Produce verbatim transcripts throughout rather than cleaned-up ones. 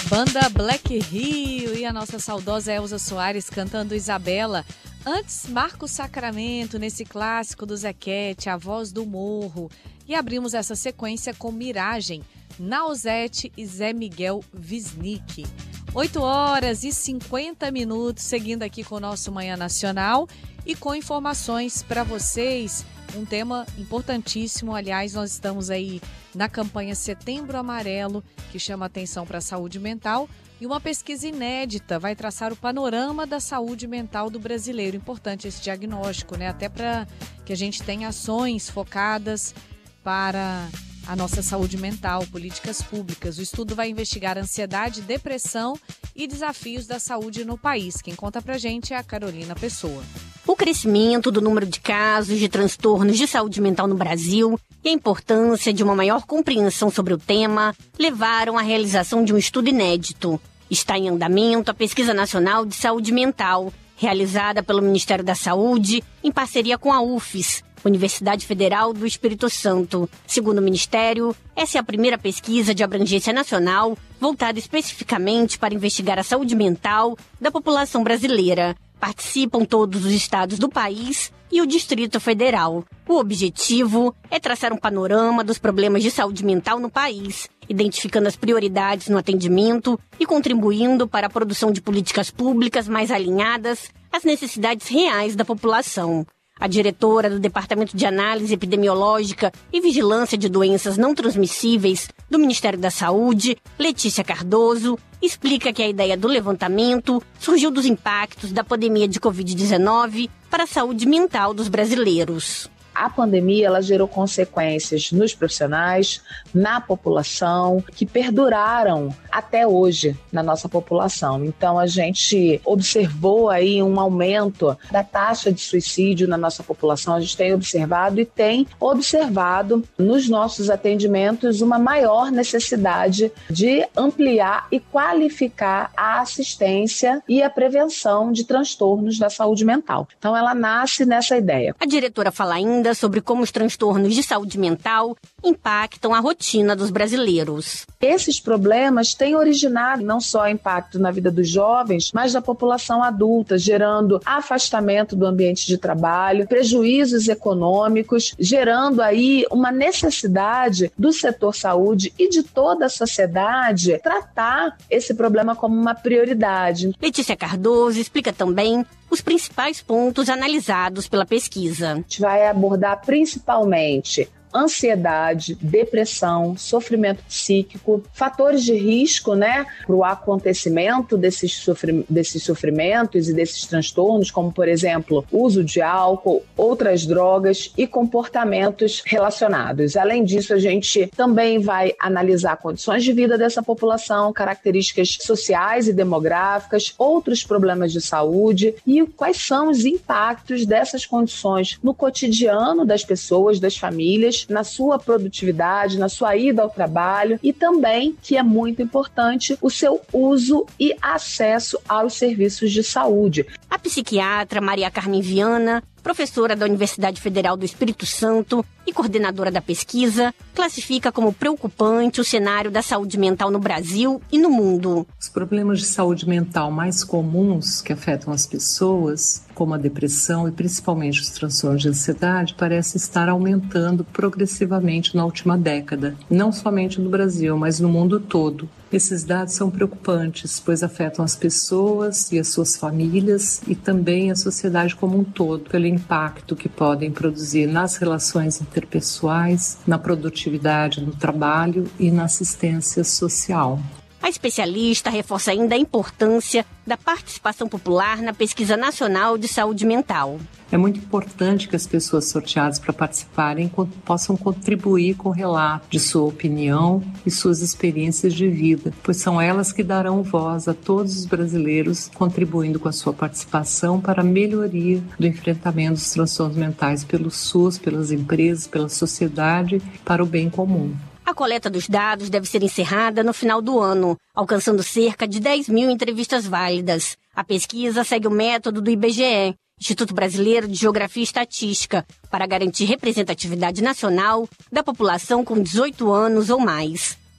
Banda Black Rio e a nossa saudosa Elza Soares cantando Isabela. Antes, Marcos Sacramento, nesse clássico do Zequete, A Voz do Morro. E abrimos essa sequência com Miragem, Nausete e Zé Miguel Wisnik. oito horas e cinquenta minutos, seguindo aqui com o nosso Manhã Nacional e com informações para vocês. Um tema importantíssimo, aliás, nós estamos aí na campanha Setembro Amarelo, que chama atenção para a saúde mental, e uma pesquisa inédita vai traçar o panorama da saúde mental do brasileiro. Importante esse diagnóstico, né? Até para que a gente tenha ações focadas para a nossa saúde mental, políticas públicas. O estudo vai investigar ansiedade, depressão e desafios da saúde no país. Quem conta pra gente é a Carolina Pessoa. O crescimento do número de casos de transtornos de saúde mental no Brasil e a importância de uma maior compreensão sobre o tema levaram à realização de um estudo inédito. Está em andamento a Pesquisa Nacional de Saúde Mental, realizada pelo Ministério da Saúde em parceria com a U F S, Universidade Federal do Espírito Santo. Segundo o Ministério, essa é a primeira pesquisa de abrangência nacional voltada especificamente para investigar a saúde mental da população brasileira. Participam todos os estados do país e o Distrito Federal. O objetivo é traçar um panorama dos problemas de saúde mental no país, identificando as prioridades no atendimento e contribuindo para a produção de políticas públicas mais alinhadas às necessidades reais da população. A diretora do Departamento de Análise Epidemiológica e Vigilância de Doenças Não Transmissíveis do Ministério da Saúde, Letícia Cardoso, explica que a ideia do levantamento surgiu dos impactos da pandemia de covid dezenove para a saúde mental dos brasileiros. A pandemia ela gerou consequências nos profissionais, na população, que perduraram até hoje na nossa população. Então, a gente observou aí um aumento da taxa de suicídio na nossa população. A gente tem observado e tem observado nos nossos atendimentos uma maior necessidade de ampliar e qualificar a assistência e a prevenção de transtornos da saúde mental. Então, ela nasce nessa ideia. A diretora fala ainda sobre como os transtornos de saúde mental impactam a rotina dos brasileiros. Esses problemas têm originado não só impacto na vida dos jovens, mas da população adulta, gerando afastamento do ambiente de trabalho, prejuízos econômicos, gerando aí uma necessidade do setor saúde e de toda a sociedade tratar esse problema como uma prioridade. Letícia Cardoso explica também os principais pontos analisados pela pesquisa. A gente vai abordar principalmente ansiedade, depressão, sofrimento psíquico, fatores de risco, né, para o acontecimento desses, sofri- desses sofrimentos e desses transtornos, como, por exemplo, uso de álcool, outras drogas e comportamentos relacionados. Além disso, a gente também vai analisar condições de vida dessa população, características sociais e demográficas, outros problemas de saúde e quais são os impactos dessas condições no cotidiano das pessoas, das famílias, na sua produtividade, na sua ida ao trabalho e também, que é muito importante, o seu uso e acesso aos serviços de saúde. A psiquiatra Maria Carmen Viana, professora da Universidade Federal do Espírito Santo e coordenadora da pesquisa, classifica como preocupante o cenário da saúde mental no Brasil e no mundo. Os problemas de saúde mental mais comuns que afetam as pessoas, como a depressão e principalmente os transtornos de ansiedade, parecem estar aumentando progressivamente na última década, não somente no Brasil, mas no mundo todo. Esses dados são preocupantes, pois afetam as pessoas e as suas famílias e também a sociedade como um todo, pelo impacto que podem produzir nas relações interpessoais, na produtividade no trabalho e na assistência social. A especialista reforça ainda a importância da participação popular na Pesquisa Nacional de Saúde Mental. É muito importante que as pessoas sorteadas para participarem possam contribuir com o relato de sua opinião e suas experiências de vida, pois são elas que darão voz a todos os brasileiros, contribuindo com a sua participação para a melhoria do enfrentamento dos transtornos mentais pelo SUS, pelas empresas, pela sociedade, para o bem comum. A coleta dos dados deve ser encerrada no final do ano, alcançando cerca de dez mil entrevistas válidas. A pesquisa segue o método do I B G E, Instituto Brasileiro de Geografia e Estatística, para garantir representatividade nacional da população com dezoito anos ou mais.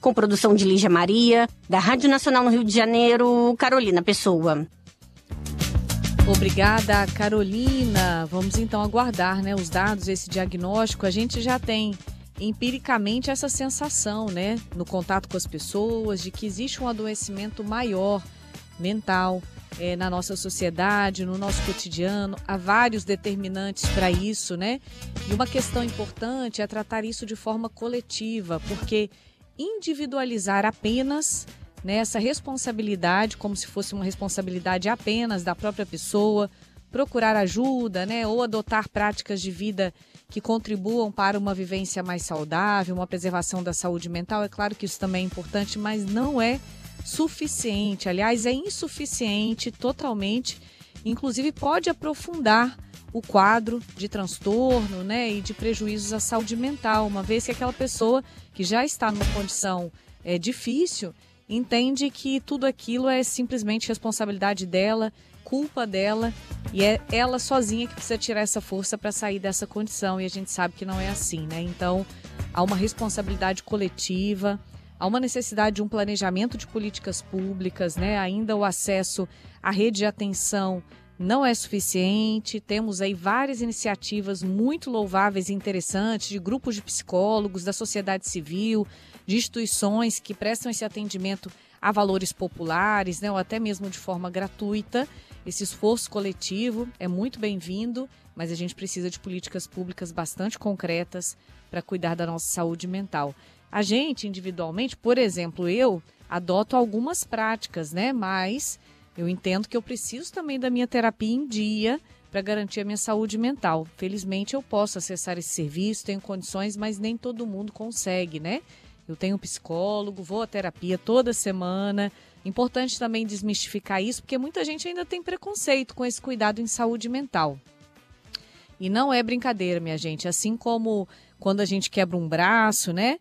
com produção de Lígia Maria, da Rádio Nacional no Rio de Janeiro, Carolina Pessoa. Obrigada, Carolina. Vamos então aguardar, né, os dados, esse diagnóstico. A gente já tem empiricamente essa sensação, né, no contato com as pessoas, de que existe um adoecimento maior mental é, na nossa sociedade, no nosso cotidiano. Há vários determinantes para isso, né? E uma questão importante é tratar isso de forma coletiva, porque individualizar apenas nessa responsabilidade, como se fosse uma responsabilidade apenas da própria pessoa, procurar ajuda, né, ou adotar práticas de vida que contribuam para uma vivência mais saudável, uma preservação da saúde mental. É claro que isso também é importante, mas não é suficiente. Aliás, é insuficiente totalmente. Inclusive, pode aprofundar o quadro de transtorno, né, e de prejuízos à saúde mental, uma vez que aquela pessoa que já está numa condição é, difícil entende que tudo aquilo é simplesmente responsabilidade dela, culpa dela, e é ela sozinha que precisa tirar essa força para sair dessa condição, e a gente sabe que não é assim, né? Então, há uma responsabilidade coletiva, há uma necessidade de um planejamento de políticas públicas, né? Ainda o acesso à rede de atenção não é suficiente. Temos aí várias iniciativas muito louváveis e interessantes de grupos de psicólogos, da sociedade civil, de instituições que prestam esse atendimento a valores populares, né, ou até mesmo de forma gratuita. Esse esforço coletivo é muito bem-vindo, mas a gente precisa de políticas públicas bastante concretas para cuidar da nossa saúde mental. A gente, individualmente, por exemplo, eu adoto algumas práticas, né, mas eu entendo que eu preciso também da minha terapia em dia para garantir a minha saúde mental. Felizmente eu posso acessar esse serviço, tenho condições, mas nem todo mundo consegue, né? Eu tenho um psicólogo, vou à terapia toda semana. Importante também desmistificar isso, porque muita gente ainda tem preconceito com esse cuidado em saúde mental. E não é brincadeira, minha gente. Assim como quando a gente quebra um braço, né?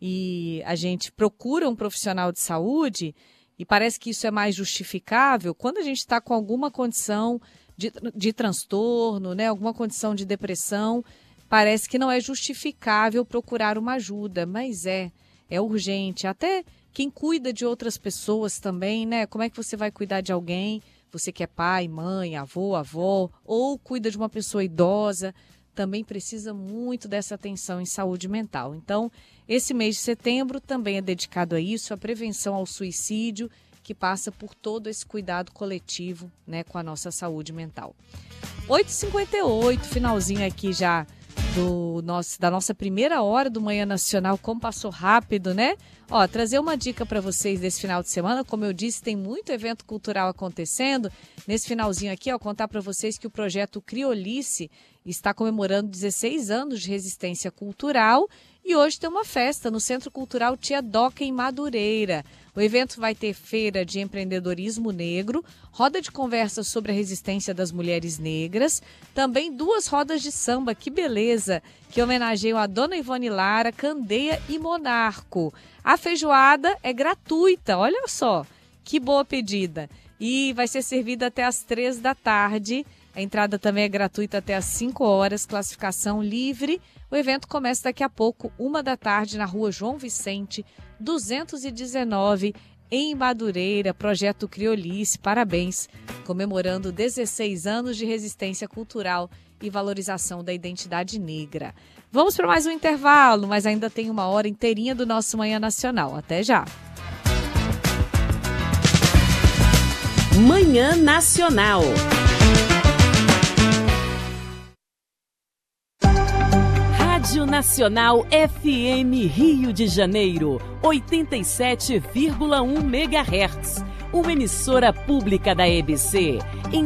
E a gente procura um profissional de saúde e parece que isso é mais justificável, quando a gente está com alguma condição de, de transtorno, né? Alguma condição de depressão, parece que não é justificável procurar uma ajuda, mas é. É urgente. Até quem cuida de outras pessoas também, né? Como é que você vai cuidar de alguém? Você que é pai, mãe, avô, avó, ou cuida de uma pessoa idosa, também precisa muito dessa atenção em saúde mental. Então, esse mês de setembro também é dedicado a isso, a prevenção ao suicídio, que passa por todo esse cuidado coletivo, né, com a nossa saúde mental. oito e cinquenta e oito, finalzinho aqui já do nosso, da nossa primeira hora do Manhã Nacional. Como passou rápido, né? Ó, trazer uma dica para vocês desse final de semana. Como eu disse, tem muito evento cultural acontecendo. Nesse finalzinho aqui, ó, contar para vocês que o projeto Criolice está comemorando dezesseis anos de resistência cultural e hoje tem uma festa no Centro Cultural Tia Doca, em Madureira. O evento vai ter feira de empreendedorismo negro, roda de conversa sobre a resistência das mulheres negras, também duas rodas de samba, que beleza, que homenageiam a Dona Ivone Lara, Candeia e Monarco. A feijoada é gratuita, olha só, que boa pedida. E vai ser servida até às três da tarde. A entrada também é gratuita até às cinco horas, classificação livre. O evento começa daqui a pouco, uma da tarde, na rua João Vicente, duzentos e dezenove, em Madureira. Projeto Criolice, parabéns, comemorando dezesseis anos de resistência cultural e valorização da identidade negra. Vamos para mais um intervalo, mas ainda tem uma hora inteirinha do nosso Manhã Nacional. Até já! Manhã Nacional. Rádio Nacional F M Rio de Janeiro, oitenta e sete vírgula um megahertz. Uma emissora pública da E B C. Em